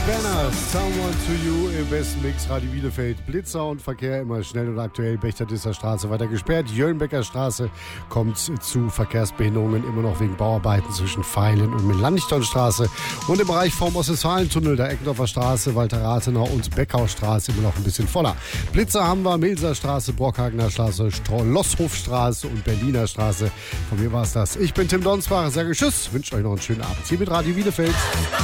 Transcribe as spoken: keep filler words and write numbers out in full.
Banner, Someone to You im besten Mix, Radio Bielefeld. Blitzer und Verkehr immer schnell und aktuell. Bechterdisser Straße weiter gesperrt. Jöllenbecker Straße kommt zu Verkehrsbehinderungen immer noch wegen Bauarbeiten zwischen Feilen und Melanchthonstraße. Und im Bereich vom Ostwestfalentunnel, der Eckendorfer Straße, Walter Rathenau und Beckaustraße immer noch ein bisschen voller. Blitzer haben wir Milser Straße, Brockhagener Straße, Losshofstraße und Berliner Straße. Von mir war es das. Ich bin Tim Donsbach, sage Tschüss, wünsche euch noch einen schönen Abend hier mit Radio Bielefeld.